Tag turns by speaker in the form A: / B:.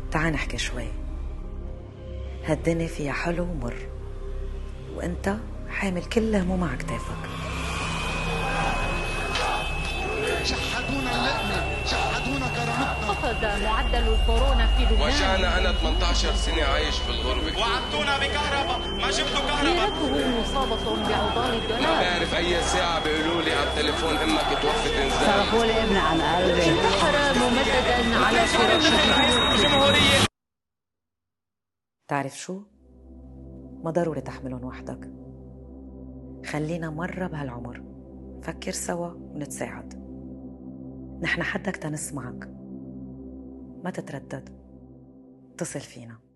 A: تعال نحكي شوي. هالدنيا فيها حلو ومر، وانت حامل كل هموم على كتافك.
B: شحدونا اللقمة، شحدونا كرامتنا.
C: خفض معدل الكورونا في لبنان.
D: وجعنا أنا 18 سنة عايش في الغربة.
E: وعدتونا بكهرباء، ما جبتوا كهرباء.
C: ليرته مصابة بعضال الدولار.
D: ما بعرف أي ساعة بيقولوا لي على التليفون أمك توفت إنزال.
F: صرفوا لي ابني عن قلبي.
C: انتحر ممددا على فراشه.
A: تعرف شو؟ ما ضروري تحملهم وحدك. خلينا مرة بهالعمر فكر سوا ونتساعد. نحن حدك تنسمعك، ما تتردد، اتصل فينا.